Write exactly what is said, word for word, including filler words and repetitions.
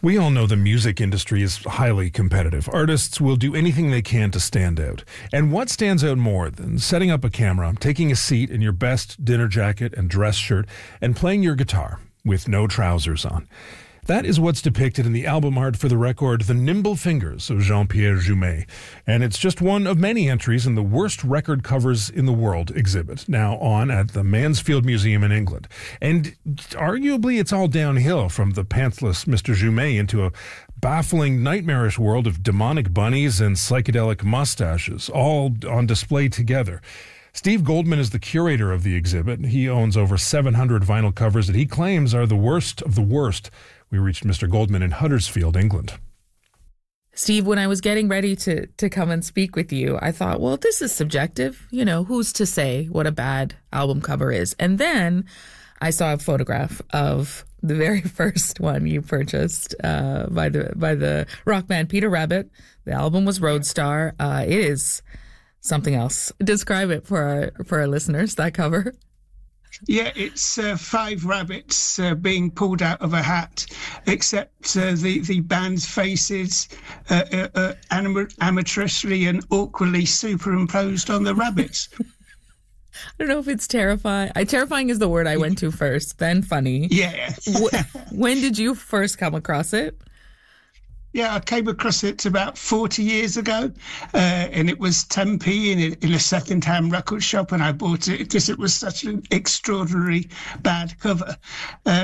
We all know the music industry is highly competitive. Artists will do anything they can to stand out. And what stands out more than setting up a camera, taking a seat in your best dinner jacket and dress shirt, and playing your guitar with no trousers on? That is what's depicted in the album art for the record The Nimble Fingers of Jean-Pierre Jumet. And it's just one of many entries in the Worst Record Covers in the World exhibit, now on at the Mansfield Museum in England. And arguably it's all downhill from the pantsless Mister Jumet into a baffling, nightmarish world of demonic bunnies and psychedelic mustaches, all on display together. Steve Goldman is the curator of the exhibit. He owns over seven hundred vinyl covers that he claims are the worst of the worst. We reached Mister Goldman in Huddersfield, England. Steve, when I was getting ready to, to come and speak with you, I thought, well, this is subjective. You know, who's to say what a bad album cover is? And then I saw a photograph of the very first one you purchased uh, by the by the rock band Peter Rabbit. The album was Roadstar. Uh, it is something else. Describe it for our, for our listeners, that cover. Yeah, it's uh, five rabbits uh, being pulled out of a hat, except uh, the, the band's faces uh, uh, uh, anim- amateurishly and awkwardly superimposed on the rabbits. I don't know if it's terrifying. I, terrifying is the word I went to first, then funny. Yeah. When did you first come across it? Yeah, I came across it about forty years ago, uh, and it was ten p in a, in a second-hand record shop, and I bought it because it was such an extraordinary bad cover. Uh,